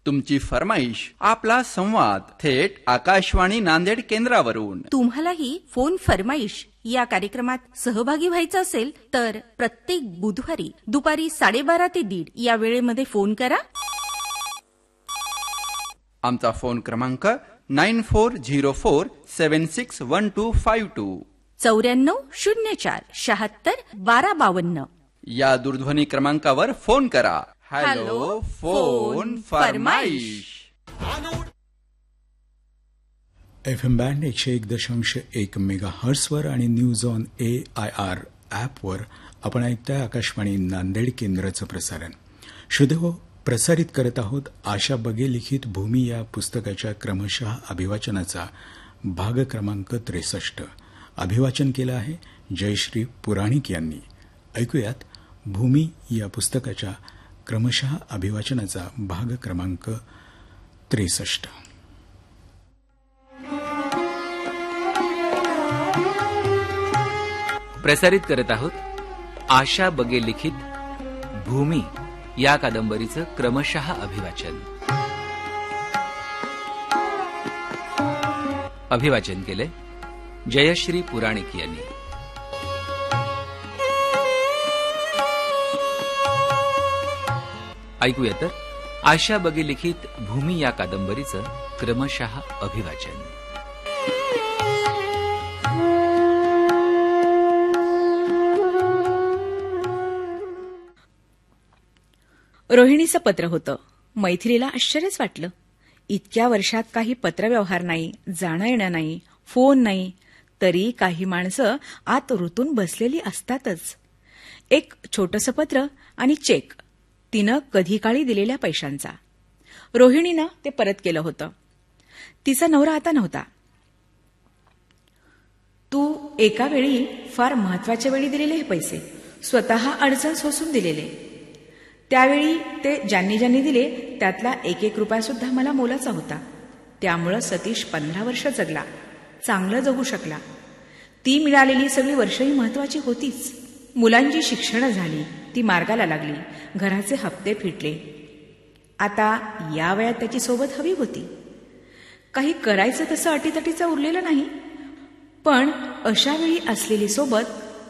तुमची फरमाईश, आपला संवाद थेट आकाशवाणी नांदेड केंद्रावरून. तुम्हालाही फोन फरमाईश या कार्यक्रमात सहभागी व्हायचं असेल तर प्रत्येक बुधवारी दुपारी 12:30 ते 1:30 या वेळेमध्ये फोन करा. आमचा फोन क्रमांक 9404761252 9404761252. या दूरध्वनी क्रमांकावर फोन करा. Hello phone फरमाईश. FM बँड 101.1 मेगाहर्ट्झवर आणि न्यूज ऑन AIR ॲपवर आपण ऐकताय आकाशवाणी नांदेड केंद्राचं प्रसारण. श्रोतेहो, प्रसारित करत आहोत आशा बगे लिखित भूमी या पुस्तकाच्या क्रमशः अभिवाचनाचा भाग क्रमांक 63. अभिवाचन केलं आहे जयश्री पुराणिक यांनी. ऐकूयात भूमी या पुस्तकाच्या क्रमशः अभिवाचनाचा भाग क्रमांक 63. प्रसारित करत आहोत आशा बगे लिखित भूमी या कादंबरीचं क्रमशः अभिवाचन. अभिवाचन केले जयश्री पुराणिक यांनी. ऐकूया तर आशा बगे लिखित भूमी या कादंबरीचं क्रमशः अभिवाचन. रोहिणीचं पत्र होतं. मैथिलीला आश्चर्यच वाटलं. इतक्या वर्षात काही पत्रव्यवहार नाही, जाणं येणं नाही, फोन नाही, तरी काही माणसं आत रुतून बसलेली असतातच. एक छोटंसं पत्र आणि चेक, तिनं कधी काळी दिलेल्या पैशांचा. रोहिणीनं ते परत केलं होतं. तिचा नवरा आता नव्हता. तू एका वेळी फार महत्वाच्या वेळी दिलेले हे पैसे, स्वतः अडचण सोसून दिलेले. त्यावेळी ते ज्यांनी दिले त्यातला 1 रुपया सुद्धा मला मोलाचा होता. त्यामुळं सतीश 15 वर्ष जगला, चांगलं जगू शकला. ती मिळालेली सगळी वर्षही महत्वाची होतीच. मुलांची शिक्षणं झाली, ती मार्गाला लागली, घराचे हप्ते फिटले. आता या वयात त्याची सोबत हवी होती. काही करायचं तसं अटीतटीचं उरलेलं नाही, पण अशा वेळी असलेली सोबत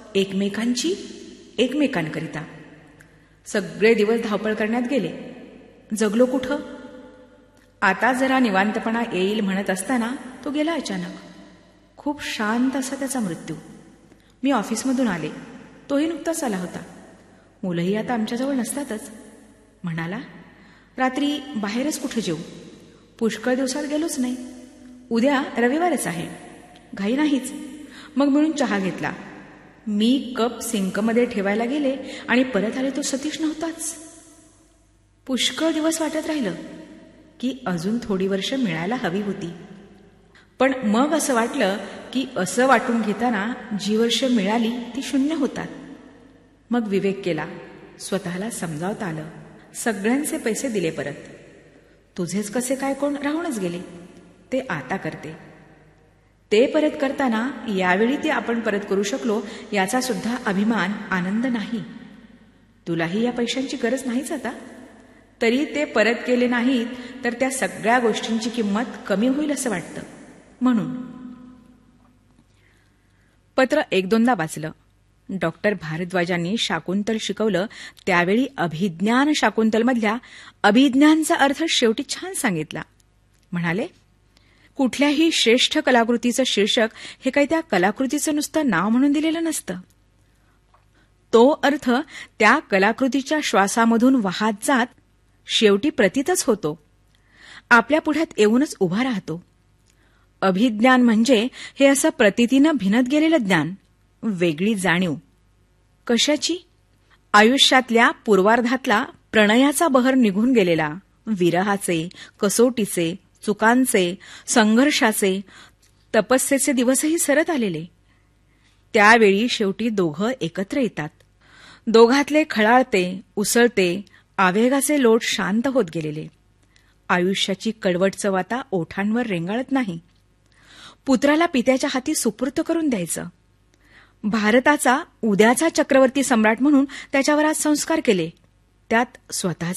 एकमेकांकरिता. सगळे दिवस धावपळ करण्यात गेले. जगलो कुठं? आता जरा निवांतपणा येईल म्हणत असताना तो गेला अचानक. खूप शांत असा त्याचा मृत्यू. मी ऑफिसमधून आले, तोही नुकताच आला होता. मुलंही आता आमच्याजवळ नसतातच. म्हणाला, रात्री बाहेरच कुठे जेऊ, पुष्कळ दिवसात गेलोच नाही, उद्या रविवारच आहे, घाई नाहीच. मग मिळून चहा घेतला. मी कप सिंकमध्ये ठेवायला गेले आणि परत आले तो सतीश नव्हताच. पुष्कळ दिवस वाटत राहिलं की अजून थोडी वर्ष मिळायला हवी होती. पण मग असं वाटलं की असं वाटून घेताना जी वर्ष मिळाली ती शून्य होतात. मग विवेक केला. स्वतःला समजावता आलं. सगळ्यांचे पैसे दिले परत. तुझेच कसे काय कोण राहूनच गेले, ते आता करते. ते परत करताना यावेळी ते आपण परत करू शकलो याचा सुद्धा अभिमान, आनंद नाही. तुलाही या पैशांची गरज नाहीच आता. तरी ते परत केले नाहीत तर त्या सगळ्या गोष्टींची किंमत कमी होईल असं वाटतं. म्हणून पत्र 1-2दा वाचलं. डॉक्टर भारद्वाजांनी शाकुंतल शिकवलं त्यावेळी अभिज्ञान शाकुंतलमधल्या अभिज्ञानचा अर्थ शेवटी छान सांगितला. म्हणाले, कुठल्याही श्रेष्ठ कलाकृतीचं शीर्षक हे काही त्या कलाकृतीचं नुसतं नाव म्हणून दिलेलं नसतं. तो अर्थ त्या कलाकृतीच्या श्वासामधून वाहत जात शेवटी प्रतीतच होतो, आपल्या पुढ्यात येऊनच उभा राहतो. अभिज्ञान म्हणजे हे असं प्रतीतीनं भिनत गेलेलं ज्ञान, वेगळी जाणीव. कशाची? आयुष्यातल्या पूर्वार्धातला प्रणयाचा बहर निघून गेलेला, विरहाचे, कसोटीचे, चुकांचे, संघर्षाचे, तपस्येचे दिवसही सरत आलेले. त्यावेळी शेवटी दोघं एकत्र येतात. दोघातले खळाळते, उसळते, आवेगाचे लोट शांत होत गेलेले. आयुष्याची कडवट चव आता ओठांवर रेंगाळत नाही. पुत्राला पित्याच्या हाती सुपूर्त करून द्यायचं. भारताचा उद्याचा चक्रवर्ती सम्राट म्हणून त्याच्यावर आज संस्कार केले. त्यात स्वतःचे